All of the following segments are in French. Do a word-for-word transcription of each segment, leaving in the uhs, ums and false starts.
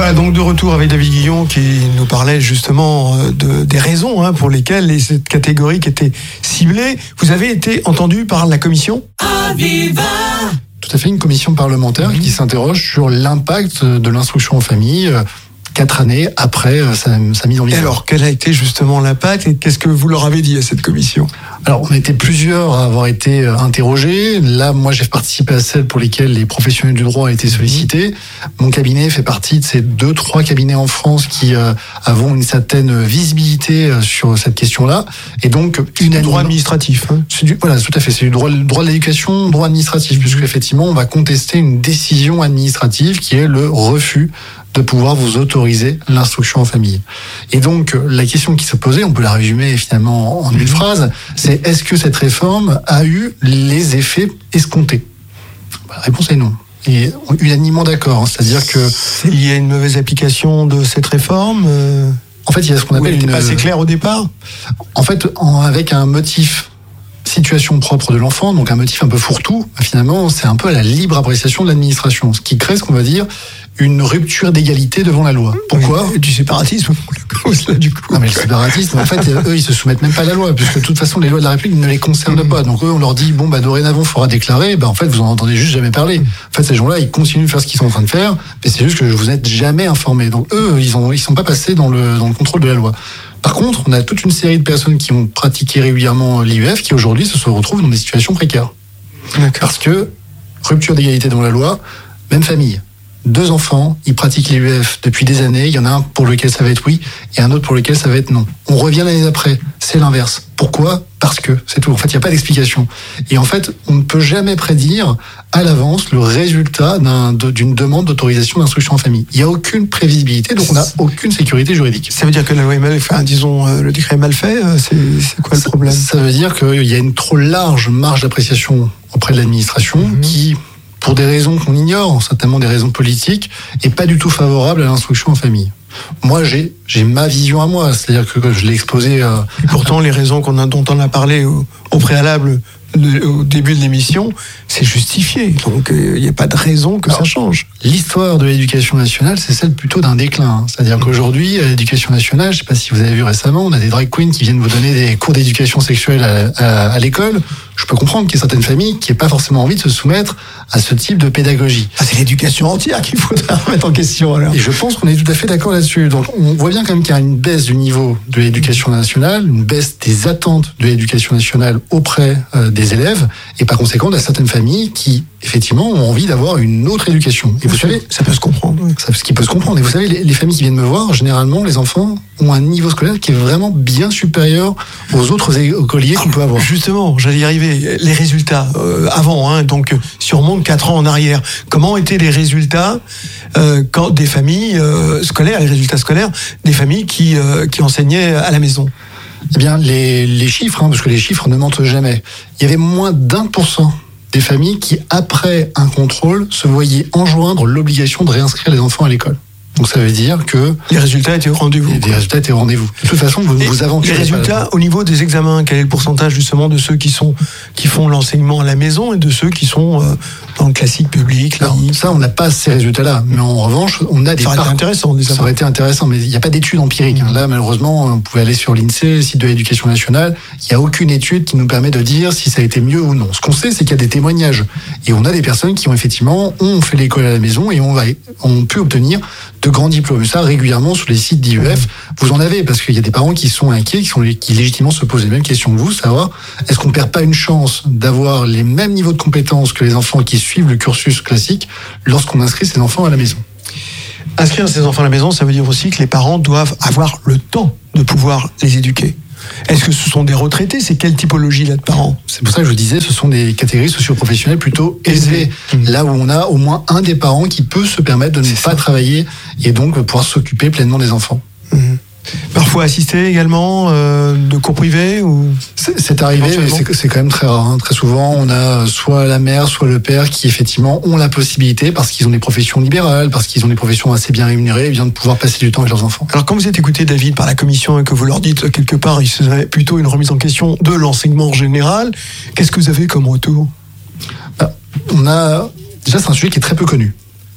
Voilà, donc de retour avec David Guillon qui nous parlait justement de, des raisons hein, pour lesquelles les, cette catégorie qui était ciblée. Vous avez été entendu par la commission Aviva. Tout à fait, une commission parlementaire mmh. qui s'interroge sur l'impact de l'instruction en famille quatre années après sa, sa mise en vigueur. Alors, quel a été justement l'impact et qu'est-ce que vous leur avez dit à cette commission ? Alors, on a été plusieurs à avoir été interrogés. Là, moi, j'ai participé à celles pour lesquelles les professionnels du droit ont été sollicités. Mon cabinet fait partie de ces deux, trois cabinets en France qui euh, avons une certaine visibilité sur cette question-là. Et donc, une du droit administratif. Hein. C'est du, voilà, tout à fait. C'est du droit, droit de l'éducation, droit administratif, puisque effectivement, on va contester une décision administrative qui est le refus de pouvoir vous autoriser l'instruction en famille. Et donc, la question qui se posait, on peut la résumer finalement en une phrase, c'est est-ce que cette réforme a eu les effets escomptés ? La réponse est non. Et unanimement d'accord, c'est-à-dire que... Il y a une mauvaise application de cette réforme euh... En fait, il y a ce qu'on appelle une... une... pas assez clair au départ ? En fait, en... avec un motif... situation propre de l'enfant, donc un motif un peu fourre-tout, finalement, c'est un peu à la libre appréciation de l'administration, ce qui crée ce qu'on va dire une rupture d'égalité devant la loi. Pourquoi ? Oui, du séparatisme pour la cause, là, du coup. Non, mais le séparatisme, en fait, eux, ils se soumettent même pas à la loi, puisque de toute façon, les lois de la République ne les concernent mmh. pas. Donc eux, on leur dit, bon, bah, dorénavant, il faudra déclarer, bah, en fait, vous en entendez juste jamais parler. Mmh. En fait, ces gens-là, ils continuent de faire ce qu'ils sont en train de faire, mais c'est juste que vous n'êtes jamais informés. Donc eux, ils ont, ils sont pas passés dans le, dans le contrôle de la loi. Par contre, on a toute une série de personnes qui ont pratiqué régulièrement l'I U F qui aujourd'hui se retrouvent dans des situations précaires. D'accord. Parce que rupture d'égalité dans la loi, même famille. Deux enfants, ils pratiquent l'I U F depuis des années. Il y en a un pour lequel ça va être oui et un autre pour lequel ça va être non. On revient l'année d'après, c'est l'inverse. Pourquoi ? Parce que, c'est tout. En fait, il n'y a pas d'explication. Et en fait, on ne peut jamais prédire à l'avance le résultat d'un, d'une demande d'autorisation d'instruction en famille. Il n'y a aucune prévisibilité, donc on n'a aucune sécurité juridique. Ça veut dire que la loi est mal faite, enfin, disons, euh, le décret est mal fait, euh, c'est, c'est quoi le ça, problème ? Ça veut dire qu'il y a une trop large marge d'appréciation auprès de l'administration mmh. qui, pour des raisons qu'on ignore, certainement des raisons politiques, est pas du tout favorable à l'instruction en famille. Moi, j'ai, j'ai ma vision à moi, c'est-à-dire que je l'ai exposé... Euh, Et pourtant, les raisons qu'on a, dont on a parlé au, au préalable, de, au début de l'émission, c'est justifié. Donc, il euh, n'y a pas de raison que Alors, ça change. L'histoire de l'éducation nationale, c'est celle plutôt d'un déclin. C'est-à-dire qu'aujourd'hui, à l'éducation nationale, je ne sais pas si vous avez vu récemment, on a des drag queens qui viennent vous donner des cours d'éducation sexuelle à, à, à l'école. Je peux comprendre qu'il y a certaines familles qui n'aient pas forcément envie de se soumettre à ce type de pédagogie. Ah, c'est l'éducation entière qu'il faudra remettre en question, alors. Et je pense qu'on est tout à fait d'accord là-dessus. Donc, on voit bien quand même qu'il y a une baisse du niveau de l'éducation nationale, une baisse des attentes de l'éducation nationale auprès euh, des élèves, et par conséquent, il y a certaines familles qui, effectivement, ont envie d'avoir une autre éducation. Et vous ça, savez, ça peut se comprendre. Oui. Ça, ce qui peut se comprendre. Et vous savez, les, les familles qui viennent me voir, généralement, les enfants ont un niveau scolaire qui est vraiment bien supérieur aux autres écoliers qu'on peut avoir. Justement, j'allais y arriver. Les résultats euh, avant, hein, donc si on remonte quatre ans en arrière, comment étaient les résultats euh, quand des familles euh, scolaires, les résultats scolaires des familles qui euh, qui enseignaient à la maison? Eh bien, les, les chiffres, hein, parce que les chiffres ne mentent jamais. Il y avait moins d'un pour cent des familles qui, après un contrôle, se voyaient enjoindre l'obligation de réinscrire les enfants à l'école. Donc ça veut dire que... Les résultats étaient au rendez-vous. Les résultats étaient au rendez-vous. De toute façon, vous ne vous aventurez pas. Les résultats au niveau des examens, quel est le pourcentage justement de ceux qui sont qui font l'enseignement à la maison et de ceux qui sont euh, dans le classique public là. Alors, ça, on n'a pas ces résultats-là. Mais en revanche, on a des... Ça aurait été intéressant. Ça aurait été intéressant, mais il n'y a pas d'études empiriques. Mmh. Là, malheureusement, vous pouvez aller sur l'INSEE, le site de l'Éducation nationale. Il n'y a aucune étude qui nous permet de dire si ça a été mieux ou non. Ce qu'on sait, c'est qu'il y a des témoignages. Et on a des personnes qui ont effectivement ont fait l'école à la maison et ont, ont pu obtenir de grands diplômes. Ça, régulièrement, sur les sites d'I U F, vous en avez, parce qu'il y a des parents qui sont inquiets, qui, sont, qui légitimement se posent les mêmes questions que vous, savoir, est-ce qu'on ne perd pas une chance d'avoir les mêmes niveaux de compétences que les enfants qui suivent le cursus classique lorsqu'on inscrit ses enfants à la maison? Inscrire ses enfants à la maison, ça veut dire aussi que les parents doivent avoir le temps de pouvoir les éduquer. Est-ce que ce sont des retraités? C'est quelle typologie là de parents? C'est pour ça que je vous disais, ce sont des catégories socio-professionnelles plutôt aisées. Mmh. Là où on a au moins un des parents qui peut se permettre de ne pas travailler et donc pouvoir s'occuper pleinement des enfants. Mmh. Parfois assisté également euh, de cours privés ou c'est, c'est arrivé, mais c'est, c'est quand même très rare. Hein. Très souvent, on a soit la mère, soit le père qui effectivement ont la possibilité, parce qu'ils ont des professions libérales, parce qu'ils ont des professions assez bien rémunérées, bien de pouvoir passer du temps avec leurs enfants. Alors quand vous êtes écouté, David, par la commission et que vous leur dites quelque part, il serait plutôt une remise en question de l'enseignement général, qu'est-ce que vous avez comme retour? bah, On a déjà, c'est un sujet qui est très peu connu.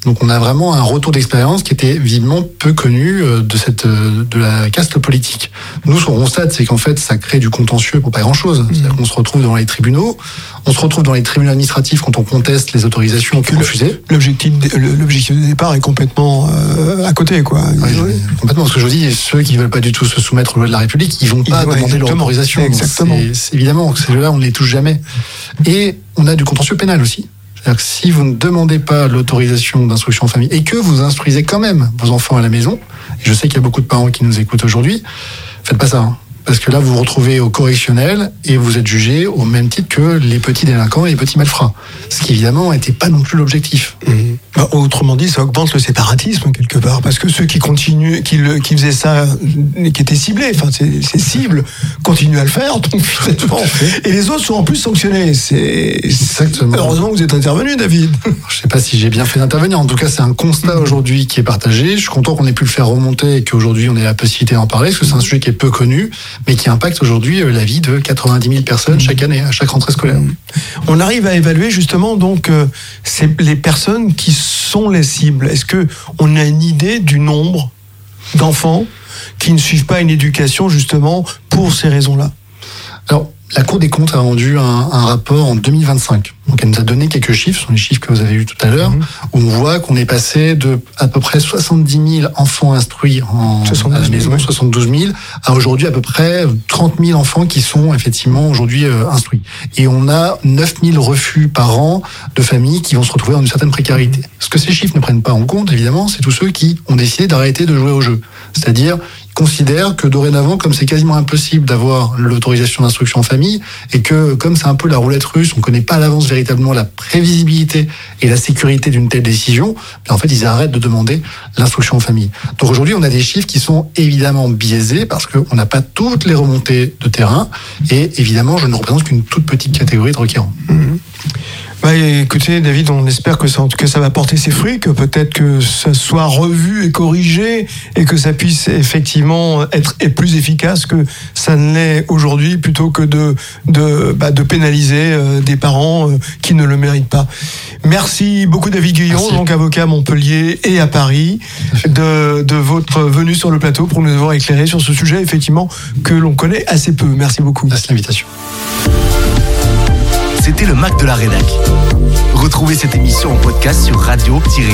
Donc on a vraiment un retour d'expérience qui était visiblement peu connu de cette de la caste politique. Nous, ce qu'on constate, c'est qu'en fait, ça crée du contentieux pour pas grand-chose. C'est-à-dire qu'on se retrouve dans les tribunaux, on se retrouve dans les tribunaux administratifs quand on conteste les autorisations qui sont refusées. L'objectif, l'objectif de départ est complètement euh, à côté, quoi. Oui, complètement. Ce que je vous dis, ceux qui veulent pas du tout se soumettre aux lois de la République, ils vont pas ouais, demander leur autorisation. Exactement. C'est, c'est évidemment, ces lois-là, on ne les touche jamais. Et on a du contentieux pénal aussi. C'est-à-dire que si vous ne demandez pas l'autorisation d'instruction en famille et que vous instruisez quand même vos enfants à la maison, et je sais qu'il y a beaucoup de parents qui nous écoutent aujourd'hui, faites pas ça. Hein. Parce que là, vous vous retrouvez au correctionnel et vous êtes jugé au même titre que les petits délinquants et les petits malfrats. Ce qui, évidemment, n'était pas non plus l'objectif. Mmh. Bah, autrement dit, ça augmente le séparatisme, quelque part. Parce que ceux qui continuent, qui, le, qui faisaient ça, qui étaient ciblés, enfin, ces, ces cibles, continuent à le faire, donc, finalement. Et les autres sont en plus sanctionnés. C'est, Exactement. Heureusement que vous êtes intervenu, David. Je sais pas si j'ai bien fait d'intervenir. En tout cas, c'est un constat mmh. aujourd'hui qui est partagé. Je suis content qu'on ait pu le faire remonter et qu'aujourd'hui, on ait la possibilité d'en parler, parce que c'est un sujet qui est peu connu, mais qui impacte aujourd'hui la vie de quatre-vingt-dix mille personnes chaque année, à chaque rentrée scolaire. On arrive à évaluer justement donc euh, c'est les personnes qui sont les cibles. Est-ce que on a une idée du nombre d'enfants qui ne suivent pas une éducation justement pour ces raisons-là? Alors, la Cour des comptes a rendu un, un rapport en deux mille vingt-cinq. Donc, elle nous a donné quelques chiffres, ce sont les chiffres que vous avez vus tout à l'heure, mmh. où on voit qu'on est passé de à peu près soixante-dix mille enfants instruits en, à la maison, oui. soixante-douze mille, à aujourd'hui à peu près trente mille enfants qui sont effectivement aujourd'hui euh, instruits. Et on a neuf mille refus par an de familles qui vont se retrouver dans une certaine précarité. Ce que ces chiffres ne prennent pas en compte, évidemment, c'est tous ceux qui ont décidé d'arrêter de jouer au jeu. C'est-à-dire, considère que dorénavant, comme c'est quasiment impossible d'avoir l'autorisation d'instruction en famille, et que comme c'est un peu la roulette russe, on connaît pas à l'avance véritablement la prévisibilité et la sécurité d'une telle décision, en fait, ils arrêtent de demander l'instruction en famille. Donc aujourd'hui, on a des chiffres qui sont évidemment biaisés parce qu'on n'a pas toutes les remontées de terrain, et évidemment, je ne représente qu'une toute petite catégorie de requérants. Mmh. Bah, écoutez, David, on espère que ça, que ça va porter ses fruits, que peut-être que ça soit revu et corrigé et que ça puisse effectivement être plus efficace que ça ne l'est aujourd'hui, plutôt que de de, bah, de pénaliser euh, des parents euh, qui ne le méritent pas. Merci beaucoup, David Guyon, Merci. donc avocat à Montpellier et à Paris, de, de votre venue sur le plateau pour nous avoir éclairé sur ce sujet, effectivement, que l'on connaît assez peu. Merci beaucoup. Merci de l'invitation. C'était le Mac de la Rédac. Retrouvez cette émission en podcast sur radio